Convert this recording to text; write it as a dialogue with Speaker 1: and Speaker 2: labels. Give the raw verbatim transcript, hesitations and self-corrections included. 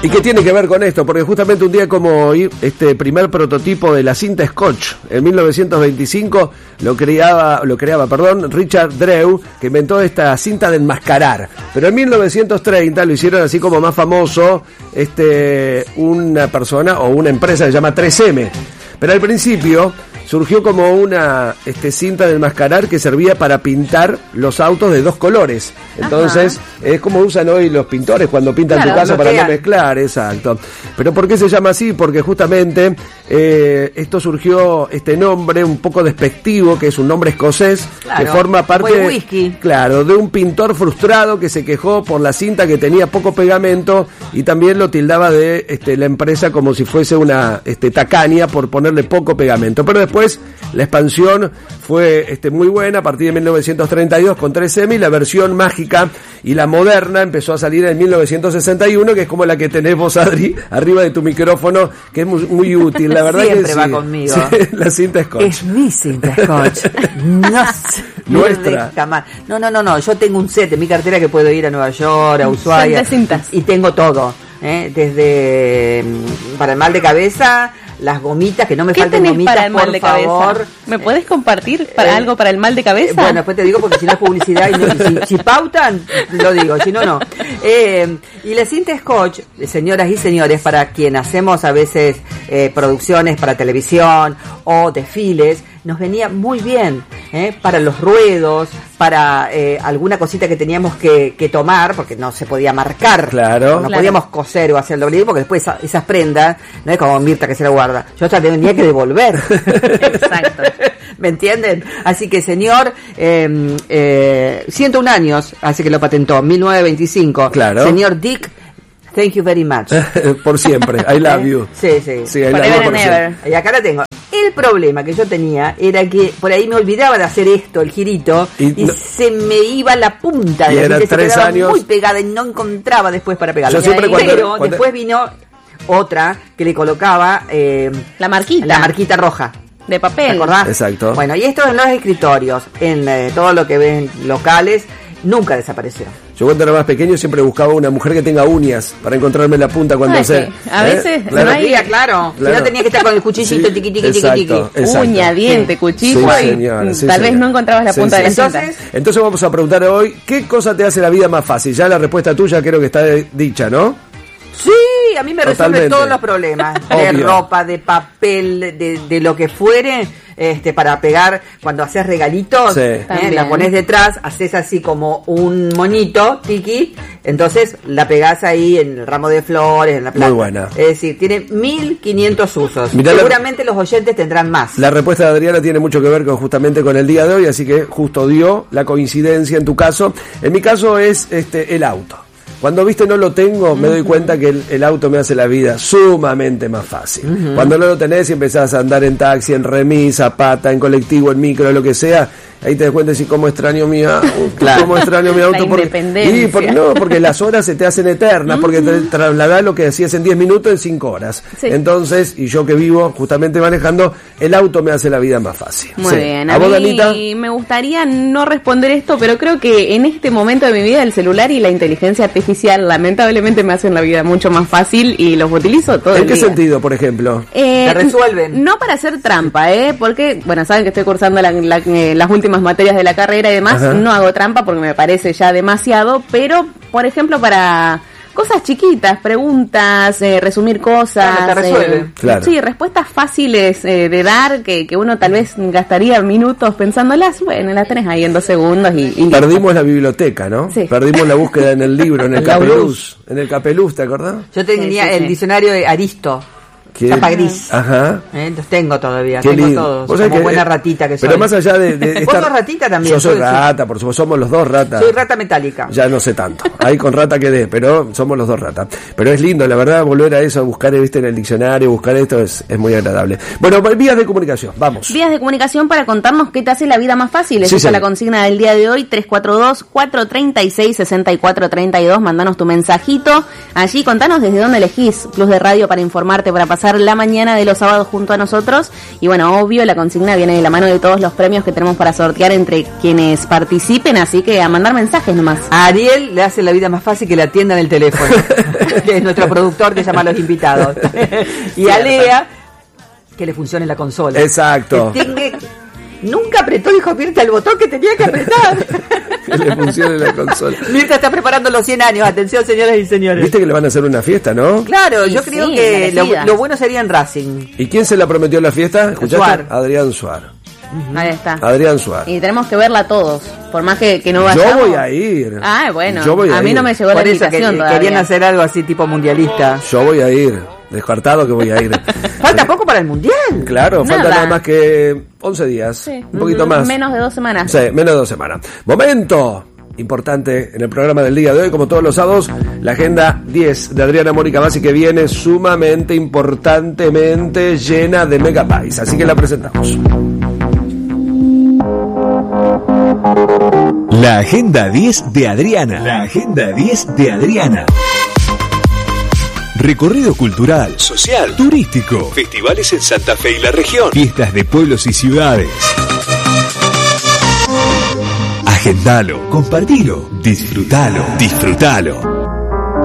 Speaker 1: ¿Y qué tiene que ver con esto? Porque justamente un día como hoy, este primer prototipo de la cinta Scotch, en mil novecientos veinticinco, lo creaba, lo creaba, perdón, Richard Drew, que inventó esta cinta de enmascarar. Pero en mil novecientos treinta lo hicieron así como más famoso, este, una persona o una empresa que se llama tres eme. Pero al principio surgió como una este, cinta de enmascarar que servía para pintar los autos de dos colores. Entonces, ajá, es como usan hoy los pintores cuando pintan, claro, tu casa para no mezclar, exacto. Pero ¿por qué se llama así? Porque justamente eh, esto surgió, este nombre un poco despectivo, que es un nombre escocés, claro, que forma parte, whisky, claro, de un pintor frustrado que se quejó por la cinta que tenía poco pegamento y también lo tildaba de este, la empresa como si fuese una este, tacaña por ponerle poco pegamento. Pero después la expansión fue este, muy buena a partir de mil novecientos treinta y dos con tres eme, y la versión mágica y la moderna empezó a salir en mil novecientos sesenta y uno, que es como la que tenés vos, Adri, arriba de tu micrófono, que es muy, muy útil, la verdad.
Speaker 2: Siempre
Speaker 1: que
Speaker 2: va
Speaker 1: sí,
Speaker 2: conmigo.
Speaker 1: Sí, la cinta Scotch.
Speaker 2: Es mi cinta Scotch. No sé.
Speaker 1: Nuestra.
Speaker 2: No, no, no, no. Yo tengo un set en mi cartera que puedo ir a Nueva York, a Ushuaia.
Speaker 3: Cintas.
Speaker 2: Y tengo todo. ¿eh? Desde para el mal de cabeza, las gomitas, que no me falten gomitas,
Speaker 3: para el mal
Speaker 2: por
Speaker 3: de
Speaker 2: favor.
Speaker 3: Cabeza? ¿Me puedes compartir para
Speaker 2: eh,
Speaker 3: algo para el mal de cabeza?
Speaker 2: Eh, bueno, después te digo porque si no es publicidad y, no, y si, si pautan, lo digo, si no, no. Eh, y la cinta Scotch, señoras y señores, para quien hacemos a veces eh, producciones para televisión o desfiles, nos venía muy bien, ¿eh? Para los ruedos, para eh, alguna cosita que teníamos que, que tomar, porque no se podía marcar,
Speaker 1: claro,
Speaker 2: no
Speaker 3: claro,
Speaker 2: podíamos coser o hacer el doble, porque después esa, esas prendas, no es como Mirta que se la guarda, yo hasta tenía que devolver.
Speaker 3: Exacto.
Speaker 2: ¿Me entienden? Así que señor, eh, eh, ciento un años, así que lo patentó, mil novecientos veinticinco,
Speaker 1: claro,
Speaker 2: señor Dick, thank you very much.
Speaker 1: Por siempre, I love you.
Speaker 2: Sí, sí.
Speaker 1: Sí, I love you por siempre.
Speaker 2: Y acá la tengo. El problema que yo tenía era que por ahí me olvidaba de hacer esto, el girito, y, y no, se me iba la punta de la cinta, se quedaba años, muy pegada y no encontraba después para pegarla.
Speaker 1: Yo siempre cuando,
Speaker 2: Pero
Speaker 1: cuando...
Speaker 2: después vino otra que le colocaba eh,
Speaker 3: la marquita.
Speaker 2: La marquita roja.
Speaker 3: De papel.
Speaker 2: ¿Te acordás?
Speaker 1: Exacto.
Speaker 2: Bueno, y esto en los escritorios, en eh, todo lo que ven locales, nunca desapareció.
Speaker 1: Yo cuando era más pequeño siempre buscaba una mujer que tenga uñas para encontrarme la punta cuando
Speaker 3: no,
Speaker 1: sé.
Speaker 3: A
Speaker 1: ¿eh?
Speaker 3: veces
Speaker 2: claro,
Speaker 3: no hay...
Speaker 2: claro, claro. Si no tenía que estar con el cuchillito, sí, tiqui, tiqui,
Speaker 1: exacto,
Speaker 2: tiqui, tiqui.
Speaker 1: Exacto.
Speaker 3: Uña, diente, cuchillo,
Speaker 1: sí,
Speaker 3: y
Speaker 1: señora, sí,
Speaker 3: tal
Speaker 1: señora.
Speaker 3: vez no encontrabas la
Speaker 1: sí,
Speaker 3: punta
Speaker 1: sí.
Speaker 3: de la
Speaker 2: Entonces,
Speaker 3: cinta.
Speaker 1: Entonces vamos a preguntar hoy, ¿qué cosa te hace la vida más fácil? Ya la respuesta tuya creo que está dicha, ¿no?
Speaker 2: Sí, a mí me
Speaker 1: totalmente
Speaker 2: resuelve todos los problemas. De
Speaker 1: obvio,
Speaker 2: ropa, de papel, de, de lo que fuere, este, para pegar cuando haces regalitos,
Speaker 1: sí,
Speaker 2: ¿eh? La pones detrás, haces así como un monito, tiki, entonces la pegás ahí en el ramo de flores, en la planta.
Speaker 1: Muy buena.
Speaker 2: Es decir, tiene mil quinientos usos.
Speaker 1: Mirá,
Speaker 2: seguramente la... los oyentes tendrán más.
Speaker 1: La respuesta de Adriana tiene mucho que ver con justamente con el día de hoy, así que justo dio la coincidencia en tu caso. En mi caso es este el auto. Cuando, viste, no lo tengo, me doy cuenta que el, el auto me hace la vida sumamente más fácil. Uh-huh. Cuando no lo tenés y empezás a andar en taxi, en remis, a pata, en colectivo, en micro, lo que sea, ahí te das cuenta y decís, ¿cómo extraño mi auto? Claro. ¿Cómo extraño mi auto?
Speaker 3: La
Speaker 1: porque,
Speaker 3: independencia.
Speaker 1: y porque, no, porque las horas se te hacen eternas, porque te trasladás lo que hacías en diez minutos en cinco horas. Sí. Entonces, y yo que vivo justamente manejando, el auto me hace la vida más fácil.
Speaker 3: Muy
Speaker 1: sí.
Speaker 3: bien.
Speaker 1: ¿A,
Speaker 3: a
Speaker 1: vos,
Speaker 3: mí
Speaker 1: Danita?
Speaker 3: Me gustaría no responder esto, pero creo que en este momento de mi vida el celular y la inteligencia artificial lamentablemente me hacen la vida mucho más fácil y los utilizo todo el
Speaker 1: día. ¿En qué
Speaker 3: día.
Speaker 1: sentido, por ejemplo?
Speaker 3: Eh,
Speaker 2: ¿Te resuelven?
Speaker 3: No para hacer trampa, ¿eh? Porque, bueno, saben que estoy cursando la, la, eh, las últimas materias de la carrera y demás. Ajá. No hago trampa porque me parece ya demasiado, pero, por ejemplo, para cosas chiquitas, preguntas, eh, resumir cosas.
Speaker 2: Claro, te resuelve.
Speaker 3: Eh,
Speaker 1: claro.
Speaker 3: Sí, respuestas fáciles eh, de dar que, que uno tal vez gastaría minutos pensándolas. Bueno, las tenés ahí en dos segundos y... y
Speaker 1: Perdimos la biblioteca, ¿no?
Speaker 3: Sí.
Speaker 1: Perdimos la búsqueda en el libro, en el capeluz. En el capeluz, ¿te acordás?
Speaker 2: Yo tenía
Speaker 3: sí, sí,
Speaker 2: el
Speaker 3: sí.
Speaker 2: diccionario de Aristo.
Speaker 1: ¿Qué?
Speaker 2: Chapa gris.
Speaker 1: Ajá.
Speaker 2: ¿Eh? Los tengo todavía,
Speaker 1: Qué
Speaker 2: tengo
Speaker 1: lindo.
Speaker 2: todos.
Speaker 1: Vos
Speaker 2: Como
Speaker 1: sabés que,
Speaker 2: buena ratita que soy.
Speaker 1: Pero más allá de, de
Speaker 2: ¿Vos
Speaker 1: estar...
Speaker 2: sos ratita también?
Speaker 1: Yo soy
Speaker 2: Soy-
Speaker 1: rata, por supuesto, somos los dos ratas.
Speaker 2: Soy rata metálica.
Speaker 1: Ya no sé tanto. Ahí con rata quedé, pero somos los dos ratas. Pero es lindo, la verdad, volver a eso, a buscar, viste, en el diccionario, buscar esto es, es muy agradable. Bueno, vías de comunicación, vamos.
Speaker 3: Vías de comunicación para contarnos qué te hace la vida más fácil. Esa
Speaker 1: Sí,
Speaker 3: es
Speaker 1: sí.
Speaker 3: la consigna del día de hoy, tres cuatro dos, cuatro tres seis, seis cuatro tres dos. Mandanos tu mensajito. Allí contanos desde dónde elegís Plus de Radio para informarte, para pasar pasar la mañana de los sábados junto a nosotros. Y bueno, obvio, la consigna viene de la mano de todos los premios que tenemos para sortear entre quienes participen, así que a mandar mensajes nomás.
Speaker 2: A Ariel le hace la vida más fácil que le atiendan el teléfono, que es nuestro productor que llama a los invitados. Y a Lea, que le funcione la consola.
Speaker 1: Exacto.
Speaker 2: Que tenga... Nunca apretó, dijo Mirta, el botón que tenía que apretar.
Speaker 1: Que le funcione la consola.
Speaker 2: Mirta está preparando los cien años. Atención, señoras y señores.
Speaker 1: Viste que le van a hacer una fiesta, ¿no?
Speaker 2: Claro,
Speaker 3: Sí,
Speaker 2: yo creo
Speaker 3: sí,
Speaker 2: que lo,
Speaker 3: merecida.
Speaker 2: lo bueno sería en Racing.
Speaker 1: ¿Y quién se la prometió la fiesta? ¿Escuchaste?
Speaker 2: Suar.
Speaker 1: Adrián Suar.
Speaker 3: Ahí está.
Speaker 1: Adrián Suar.
Speaker 3: Y tenemos que verla todos, por más que, que no
Speaker 1: Yo
Speaker 3: vayamos.
Speaker 1: voy a ir.
Speaker 3: Ah, bueno.
Speaker 1: Yo voy a
Speaker 3: a mí
Speaker 1: ir.
Speaker 3: no me llegó la
Speaker 2: Por eso que,
Speaker 3: invitación todavía.
Speaker 2: querían hacer algo así tipo mundialista.
Speaker 1: Yo voy a ir. Descartado que voy a ir.
Speaker 2: Falta poco para el mundial.
Speaker 1: Claro, falta
Speaker 3: Nada.
Speaker 1: nada más que once días.
Speaker 3: Sí.
Speaker 1: Un poquito más.
Speaker 3: Menos de dos semanas.
Speaker 1: Sí, menos de dos semanas. Momento importante en el programa del día de hoy, como todos los sábados, la agenda diez de Adriana Mónica Bassi, que viene sumamente importantemente llena de megabytes. Así que la presentamos.
Speaker 4: La Agenda diez de Adriana. La Agenda diez de Adriana. Recorrido cultural, social, turístico, festivales en Santa Fe y la región, fiestas de pueblos y ciudades. Agendalo, compartilo, disfrutalo, disfrutalo.